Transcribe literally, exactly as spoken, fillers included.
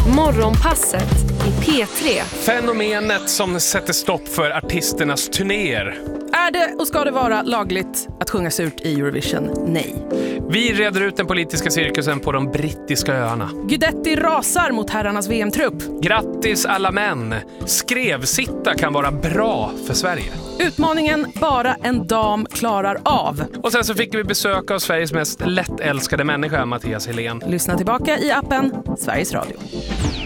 Morgonpasset i P tre. Fenomenet som sätter stopp för artisternas turnéer. Är det och ska det vara lagligt att sjunga surt i Eurovision? Nej. Vi reder ut den politiska cirkusen på de brittiska öarna. Guidetti rasar mot herrarnas V M-trupp. Grattis alla män. Skrevsitta kan vara bra för Sverige. Utmaningen bara en dam klarar av. Och sen så fick vi besök av Sveriges mest lättälskade människa, Mattias Helén. Lyssna tillbaka i appen Sveriges Radio.